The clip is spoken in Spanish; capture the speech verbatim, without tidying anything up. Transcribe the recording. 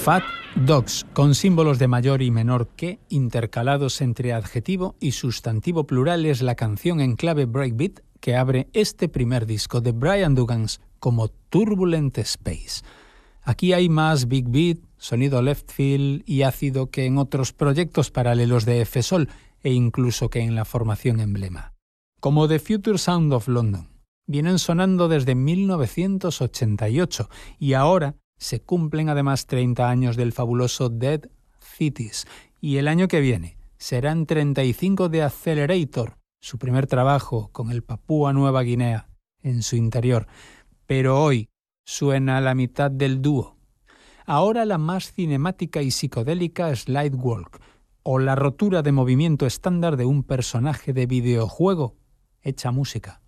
Fat Dogs, con símbolos de mayor y menor que intercalados entre adjetivo y sustantivo plural, es la canción en clave breakbeat que abre este primer disco de Brian Dugans como Turbulent Space. Aquí hay más big beat, sonido left field y ácido que en otros proyectos paralelos de F-Sol e incluso que en la formación Emblema. Como The Future Sound of London, vienen sonando desde mil novecientos ochenta y ocho y ahora se cumplen además treinta años del fabuloso Dead Cities, y el año que viene serán treinta y cinco de Accelerator, su primer trabajo con el Papúa Nueva Guinea en su interior. Pero hoy suena la mitad del dúo. Ahora la más cinemática y psicodélica Slide Walk, o la rotura de movimiento estándar de un personaje de videojuego hecha música.